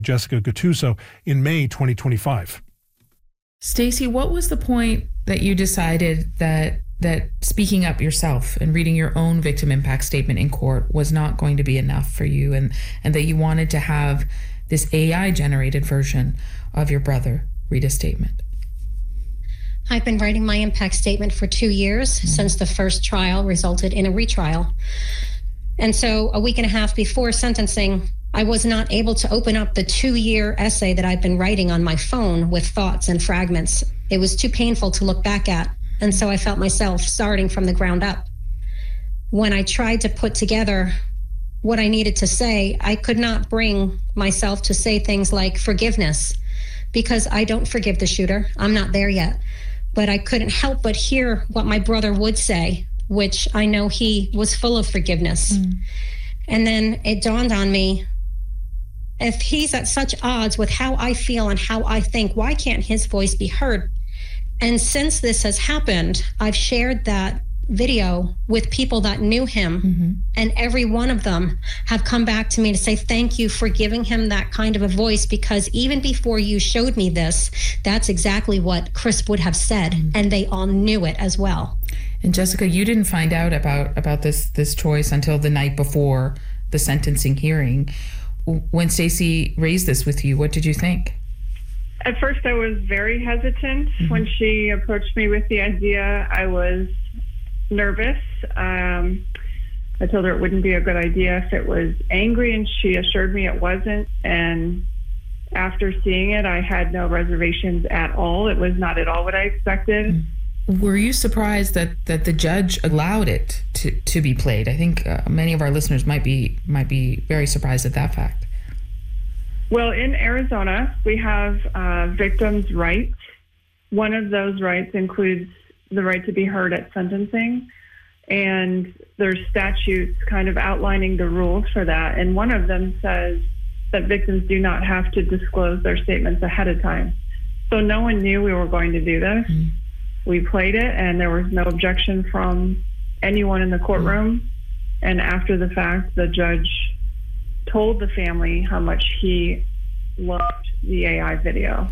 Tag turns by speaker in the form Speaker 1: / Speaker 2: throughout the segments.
Speaker 1: Jessica Gattuso, in May 2025.
Speaker 2: Stacey, what was the point that you decided that speaking up yourself and reading your own victim impact statement in court was not going to be enough for you, and that you wanted to have this AI-generated version of your brother read a statement?
Speaker 3: I've been writing my impact statement for 2 years since the first trial resulted in a retrial. And so a week and a half before sentencing, I was not able to open up the 2-year essay that I've been writing on my phone with thoughts and fragments. It was too painful to look back at. And so I felt myself starting from the ground up. When I tried to put together what I needed to say, I could not bring myself to say things like forgiveness, because I don't forgive the shooter. I'm not there yet. But I couldn't help but hear what my brother would say, which I know he was full of forgiveness. And then it dawned on me, if he's at such odds with how I feel and how I think, why can't his voice be heard? And since this has happened, I've shared that video with people that knew him, and every one of them have come back to me to say, thank you for giving him that kind of a voice, because even before you showed me this, that's exactly what Chris would have said, and they all knew it as well.
Speaker 2: And Jessica, you didn't find out about this choice until the night before the sentencing hearing. When Stacey raised this with you, what did you think?
Speaker 4: At first, I was very hesitant. When she approached me with the idea, I was nervous. I told her it wouldn't be a good idea if it was angry, and she assured me it wasn't. And after seeing it, I had no reservations at all. It was not at all what I expected.
Speaker 2: Were you surprised that the judge allowed it to be played? I think many of our listeners might be very surprised at that fact.
Speaker 4: Well, in Arizona, we have victims' rights. One of those rights includes the right to be heard at sentencing, and there's statutes kind of outlining the rules for that. And one of them says that victims do not have to disclose their statements ahead of time. So no one knew we were going to do this. We played it, and there was no objection from anyone in the courtroom. And after the fact, the judge told the family how much he loved the AI video.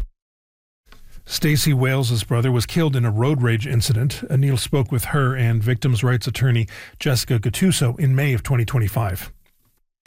Speaker 1: Stacey Wales' brother was killed in a road rage incident. Anil spoke with her and victims' rights attorney Jessica Gattuso in May of 2025.